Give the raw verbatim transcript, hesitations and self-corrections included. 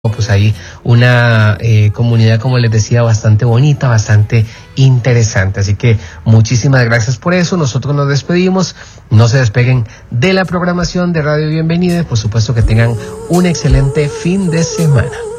pues ahí una eh, comunidad, como les decía, bastante bonita, bastante interesante. Así que muchísimas gracias por eso. Nosotros nos despedimos. No se despeguen de la programación de Radio Bienvenida. Por supuesto que tengan un excelente fin de semana.